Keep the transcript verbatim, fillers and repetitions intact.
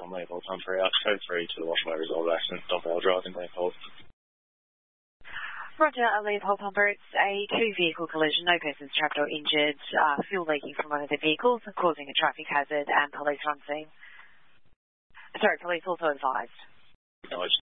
on Leopold Humphrey out, code three to the Washaway resolved accident, stop our driving Leopold. Roger, Leopold Pumper, it's a two-vehicle collision, no persons trapped or injured, uh, fuel leaking from one of the vehicles, causing a traffic hazard, and police are on scene. Sorry, police also advised. Acknowledged.